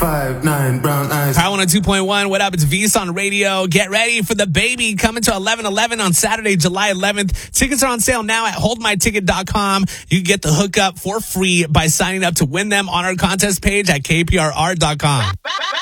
5'9", brown eyes. Power 102.1. What up? It's V's on radio. Get ready for the baby coming to 11/11 on Saturday, July 11th. Tickets are on sale now at holdmyticket.com. You can get the hookup for free by signing up to win them on our contest page at kprr.com.